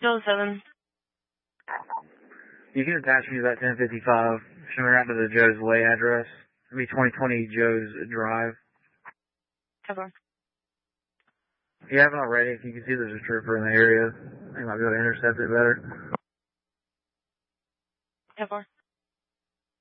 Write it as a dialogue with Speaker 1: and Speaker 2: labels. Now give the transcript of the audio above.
Speaker 1: 207.
Speaker 2: You can attach me to that 1055. Show me around to the Joe's Way address. It'll be 2020 Joe's Drive.
Speaker 1: Okay.
Speaker 2: If you haven't already, if you can see there's a trooper in the area, you might be able to intercept it better.
Speaker 1: Okay.